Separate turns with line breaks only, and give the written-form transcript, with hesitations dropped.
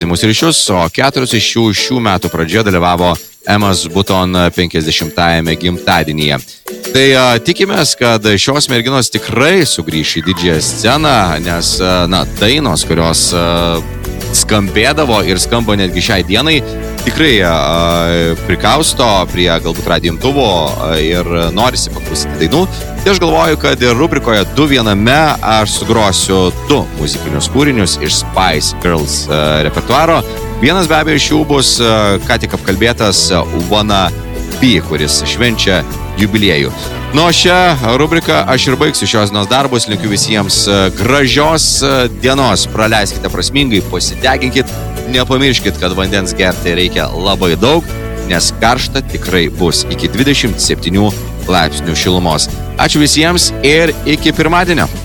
artimus ryšius, o 4 iš jų šių metų pradžioje dalyvavo Emmas Button 50-ajame gimtadienyje. Tai tikimės, kad šios merginos tikrai sugrįš į didžiąją sceną, nes dainos, kurios skambėdavo ir skamba netgi šiai dienai, tikrai prikausto prie galbūt radijo imtuvo ir norisi paklausyti dainų. Tai aš galvoju, kad ir rubrikoje 2 viename aš sugrosiu 2 muzikinius kūrinius iš Spice Girls repertuaro. Vienas be abejo iš jų bus ką tik apkalbėtas Wanna Be, kuris švenčia jubiliejų. Nuo šią rubriką aš ir baigsiu šios dienos darbus. Linkiu visiems gražios dienos. Praleiskite prasmingai, pasideginkit. Nepamirškit, kad vandens gerti reikia labai daug, nes karšta tikrai bus iki 27 laipsnių šilumos. Ačiū visiems ir iki pirmadienio.